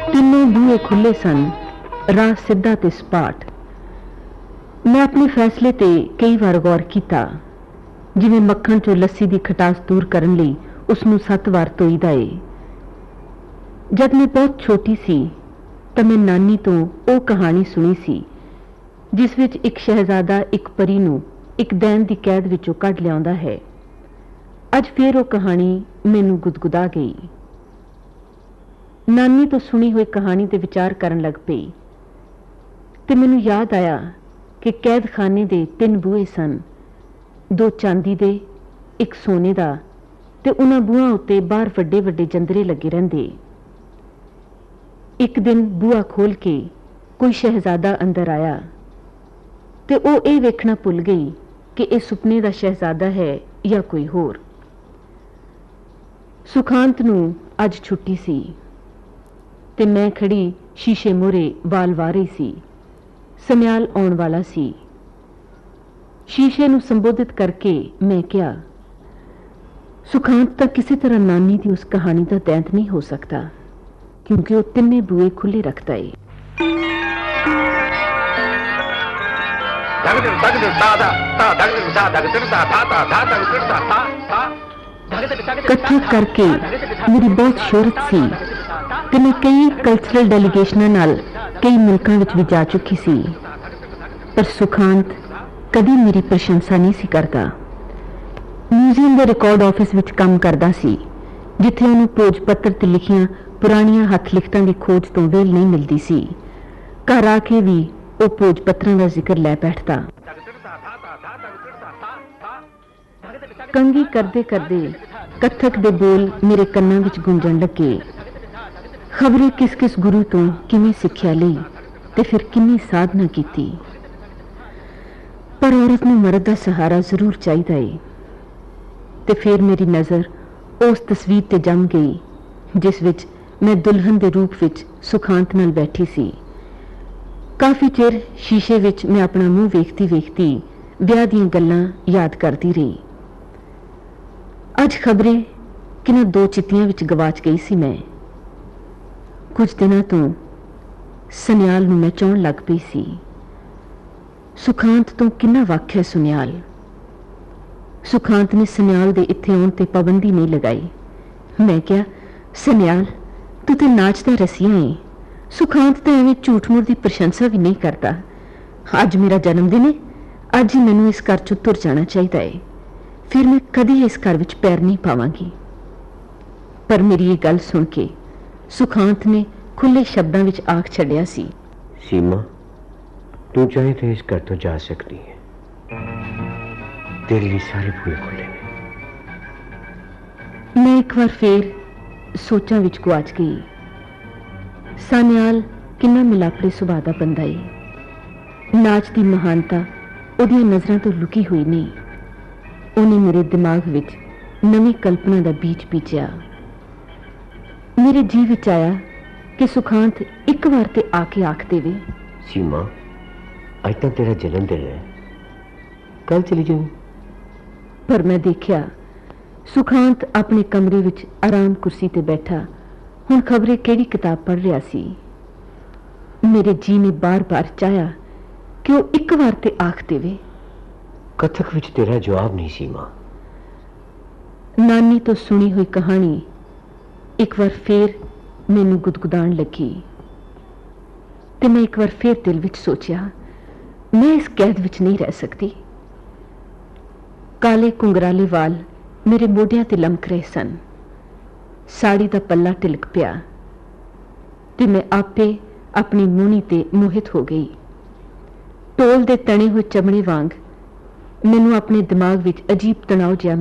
ਤਿੰਨੇ ਬੂਹੇ ਖੁੱਲੇ ਸਨ, ਰਾਹ ਸਿੱਧਾ ਤੇ ਸਪਾਟ। ਮੈਂ ਆਪਣੇ ਫੈਸਲੇ ਤੇ ਕਈ ਵਾਰ ਗੌਰ ਕੀਤਾ, ਜਿਵੇਂ ਮੱਖਣ ਚੋਂ ਲੱਸੀ ਦੀ ਖਟਾਸ ਦੂਰ ਕਰਨ ਲਈ ਉਸਨੂੰ 7 ਵਾਰ ਧੋਈਦਾ ਏ। ਜਦ ਮੈਂ ਬਹੁਤ ਛੋਟੀ ਸੀ ਤਾਂ ਮੈਂ ਨਾਨੀ ਤੋਂ ਉਹ ਕਹਾਣੀ ਸੁਣੀ ਸੀ ਜਿਸ ਵਿੱਚ ਇੱਕ ਸ਼ਹਿਜ਼ਾਦਾ ਇੱਕ ਪਰੀ ਨੂੰ ਇੱਕ ਦੈਨ ਦੀ ਕੈਦ ਵਿੱਚੋਂ ਕੱਢ ਲਿਆਉਂਦਾ ਹੈ। ਅੱਜ ਫੇਰ ਉਹ ਕਹਾਣੀ ਮੈਨੂੰ ਗੁਦਗੁਦਾ ਗਈ। ਨਾਨੀ ਤੋਂ ਸੁਣੀ ਹੋਈ ਕਹਾਣੀ ਤੇ ਵਿਚਾਰ ਕਰਨ ਲੱਗ ਪਈ ਤੇ ਮੈਨੂੰ ਯਾਦ ਆਇਆ ਕਿ ਕੈਦਖਾਨੇ ਦੇ 3 ਬੂਹੇ ਸਨ, 2 ਚਾਂਦੀ ਦੇ, 1 ਸੋਨੇ ਦਾ, ਤੇ ਉਹਨਾਂ ਬੂਹਾਂ ਉੱਤੇ ਬਾਹਰ ਵੱਡੇ ਵੱਡੇ ਜੰਦਰੇ ਲੱਗੇ ਰਹਿੰਦੇ। ਇੱਕ ਦਿਨ ਬੂਹਾ ਖੋਲ ਕੇ ਕੋਈ ਸ਼ਹਿਜ਼ਾਦਾ ਅੰਦਰ ਆਇਆ ਤੇ ਉਹ ਇਹ ਵੇਖਣਾ ਭੁੱਲ ਗਈ ਕਿ ਇਹ ਸੁਪਨੇ ਦਾ ਸ਼ਹਿਜ਼ਾਦਾ ਹੈ ਜਾਂ ਕੋਈ ਹੋਰ। ਸੁਖਾਂਤ ਨੂੰ ਅੱਜ ਛੁੱਟੀ ਸੀ ਤੇ ਮੈਂ ਖੜੀ ਸ਼ੀਸ਼ੇ ਮੂਹਰੇ ਵਾਲ ਵਾਹ ਰਹੀ ਸੀ। ਸਮਿਆਲ ਆਉਣ ਵਾਲਾ ਸੀ। ਸ਼ੀਸ਼ੇ ਨੂੰ ਸੰਬੋਧਿਤ ਕਰਕੇ ਮੈਂ ਕਿਹਾ, ਸੁਖਾਂਤ ਤਾਂ ਕਿਸੇ ਤਰ੍ਹਾਂ ਨਾਨੀ ਦੀ ਉਸ ਕਹਾਣੀ ਦਾ ਦੈਂਤ ਨਹੀਂ ਹੋ ਸਕਦਾ, ਕਿਉਂਕਿ ਉਹ ਤਿੰਨੇ ਬੂਹੇ ਖੁੱਲੇ ਰੱਖਦਾ ਏ। ਇਕੱਠੇ ਕਰਕੇ ਮੇਰੀ ਬਹੁਤ ਸ਼ੋਹਰਤ ਸੀ ਤੇ ਮੈਂ ਕਈ ਕਲਚਰਲ ਡੈਲੀਗੇਸ਼ਨਾਂ ਨਾਲ ਕਈ ਮੁਲਕਾਂ ਵਿੱਚ ਵੀ ਜਾ ਚੁੱਕੀ ਸੀ, ਪਰ ਸੁਖਾਂਤ ਕਦੀ ਮੇਰੀ ਪ੍ਰਸ਼ੰਸਾ ਨਹੀਂ ਸੀ ਕਰਦਾ। ਮਿਊਜ਼ੀਅਮ ਦੇ ਰਿਕਾਰਡ ਆਫਿਸ ਵਿੱਚ ਕੰਮ ਕਰਦਾ ਸੀ, ਜਿੱਥੇ ਉਹਨੂੰ ਭੋਜ ਪੱਤਰ ਤੇ ਲਿਖੀਆਂ ਪੁਰਾਣੀਆਂ ਹੱਥ ਲਿਖਤਾਂ ਦੀ ਖੋਜ ਤੋਂ ਵੇਲ ਨਹੀਂ ਮਿਲਦੀ ਸੀ। ਘਰ ਆ ਕੇ ਵੀ ਉਹ ਭੋਜ ਪੱਤਰਾਂ ਦਾ ਜ਼ਿਕਰ ਲੈ ਬੈਠਦਾ। ਕੰਘੀ ਕਰਦੇ ਕਰਦੇ ਕੱਥਕ ਦੇ ਬੋਲ ਮੇਰੇ ਕੰਨਾਂ ਵਿੱਚ ਗੂੰਜਣ ਲੱਗੇ। ਖਬਰੇ ਕਿਸ ਕਿਸ ਗੁਰੂ ਤੋਂ ਕਿਵੇਂ ਸਿੱਖਿਆ ਲਈ ਤੇ ਫਿਰ ਕਿੰਨੀ ਸਾਧਨਾ ਕੀਤੀ। ਪਰ ਔਰਤ ਨੂੰ ਮਰਦ ਦਾ ਸਹਾਰਾ ਜ਼ਰੂਰ ਚਾਹੀਦਾ ਏ। ਤੇ ਫਿਰ ਮੇਰੀ ਨਜ਼ਰ ਉਸ ਤਸਵੀਰ ਤੇ ਜੰਮ ਗਈ ਜਿਸ ਵਿੱਚ ਮੈਂ ਦੁਲਹਨ ਦੇ ਰੂਪ ਵਿੱਚ ਸੁਖਾਂਤ ਨਾਲ ਬੈਠੀ ਸੀ। ਕਾਫੀ ਚਿਰ ਸ਼ੀਸ਼ੇ ਵਿੱਚ ਮੈਂ ਆਪਣਾ ਮੂੰਹ ਵੇਖਦੀ ਵੇਖਦੀ ਵਿਆਹ ਦੀਆਂ ਗੱਲਾਂ ਯਾਦ ਕਰਦੀ ਰਹੀ। ਅੱਜ ਖਬਰੇ ਕਿਨਾਂ 2 ਚਿੱਤੀਆਂ ਵਿੱਚ ਗਵਾਚ ਗਈ ਸੀ ਮੈਂ। ਕੁਝ ਦਿਨਾਂ ਤੋਂ ਸਨਿਆਲ ਨੂੰ ਮੈਂ ਚਾਹੁਣ ਲੱਗ ਪਈ ਸੀ। ਸੁਖਾਂਤ ਤੋਂ ਕਿੰਨਾ ਵਾਕਿਆ ਸੁਨਿਆਲ। ਸੁਖਾਂਤ ਨੇ ਸਨਿਆਲ ਦੇ ਇੱਥੇ ਆਉਣ ਤੇ ਪਾਬੰਦੀ ਨਹੀਂ ਲਗਾਈ। ਮੈਂ ਕਿਹਾ, ਸਨਿਆਲ ਤੂੰ ਤੇ ਨਾਚ ਦਾ ਰਸੀਆ ਏ। ਸੁਖਾਂਤ ਤਾਂ ਐਵੇਂ ਝੂਠ ਮੂਠ ਦੀ ਪ੍ਰਸ਼ੰਸਾ ਵੀ ਨਹੀਂ ਕਰਦਾ। ਅੱਜ ਮੇਰਾ ਜਨਮ ਦਿਨ ਏ, ਅੱਜ ਹੀ ਮੈਨੂੰ ਇਸ ਘਰ ਚੋਂ ਤੁਰ ਜਾਣਾ ਚਾਹੀਦਾ ਏ, ਫਿਰ ਮੈਂ ਕਦੀ ਇਸ ਘਰ ਵਿੱਚ ਪੈਰ ਨਹੀਂ ਪਾਵਾਂਗੀ। ਪਰ ਮੇਰੀ ਇਹ ਗੱਲ ਸੁਣ ਕੇ ਸੁਖਾਂਤ ਨੇ ਖੁੱਲੇ ਸ਼ਬਦਾਂ ਵਿੱਚ ਆਖ ਛੱਡਿਆ ਸੀ, ਸੀਮਾ ਤੂੰ ਚਾਹੇ ਤਾਂ ਇਸ ਘਰ ਤੋਂ ਜਾ ਸਕਦੀ ਹੈ, ਤੇਰੇ ਲਈ ਸਾਰੇ ਬੂਹੇ ਖੁੱਲੇ ਨੇ। ਮੈਂ ਇੱਕ ਵਾਰ ਫੇਰ ਸੋਚਾਂ ਵਿੱਚ ਗੁਆਚ ਗਈ। ਸਾਨਿਆਲ ਕਿੰਨਾ ਮਿਲਾਪੜੇ ਸੁਭਾਅ ਦਾ ਬੰਦਾ ਏ। ਨਾਚ ਦੀ ਮਹਾਨਤਾ ਉਹਦੀਆਂ ਨਜ਼ਰਾਂ ਤੋਂ ਲੁਕੀ ਹੋਈ ਨਹੀਂ। ਉਹਨੇ ਮੇਰੇ ਦਿਮਾਗ ਵਿੱਚ ਨਵੀਂ ਕਲਪਨਾ ਦਾ ਬੀਜ ਬੀਜਿਆ। ਮੇਰੇ ਜੀ ਵਿੱਚ ਆਇਆ ਕਿ ਸੁਖਾਂਤ ਇੱਕ ਵਾਰ ਤੇ ਆ ਕੇ ਆਖ ਦੇਵੇ, ਸੀਮਾ ਅੱਜ ਤਾਂ ਤੇਰਾ ਜਨਮ ਦਿਨ ਹੈ, ਕੱਲ ਚਲੀ ਜਾਊਂ। ਪਰ ਮੈਂ ਦੇਖਿਆ ਸੁਖਾਂਤ ਆਪਣੇ ਕਮਰੇ ਵਿੱਚ ਆਰਾਮ ਕੁਰਸੀ ਤੇ ਬੈਠਾ ਹੁਣ ਖਬਰੇ ਕਿਹੜੀ ਕਿਤਾਬ ਪੜ੍ਹ ਰਿਹਾ ਸੀ। ਮੇਰੇ ਜੀ ਨੇ ਬਾਰ-ਬਾਰ ਚਾਹਿਆ ਕਿ ਉਹ ਇੱਕ ਵਾਰ ਤੇ ਆਖ ਦੇਵੇ, ਕਥਕ ਵਿੱਚ ਤੇਰਾ ਜਵਾਬ ਨਹੀਂ ਸੀਮਾ। ਨਾਨੀ ਤੋਂ ਸੁਣੀ ਹੋਈ ਕਹਾਣੀ ਇੱਕ ਵਾਰ ਫੇਰ ਮੈਨੂੰ ਗੁਦਗੁਦਾਣ ਲੱਗੀ ਤੇ ਮੈਂ ਇੱਕ ਵਾਰ ਫੇਰ ਦਿਲ ਵਿੱਚ ਸੋਚਿਆ, ਮੈਂ ਇਸ ਕੈਦ ਵਿੱਚ ਨਹੀਂ ਰਹਿ ਸਕਦੀ। ਕਾਲੇ ਕੁੰਗਰਾਲੇ ਵਾਲ ਮੇਰੇ ਮੋਢਿਆਂ ਤੇ ਲਮਕ ਰਹੇ ਸਨ। ਸਾੜੀ ਦਾ ਪੱਲਾ ਢਿਲਕ ਪਿਆ ਤੇ ਮੈਂ ਆਪੇ ਆਪਣੀ ਮੂਹਣੀ ਤੇ ਮੋਹਿਤ ਹੋ ਗਈ। ਢੋਲ ਦੇ ਤਣੇ ਹੋਏ ਚਮੜੇ ਵਾਂਗ ਮੈਨੂੰ ਆਪਣੇ ਦਿਮਾਗ ਵਿੱਚ ਅਜੀਬ ਤਣਾਅ ਜਿਹਾ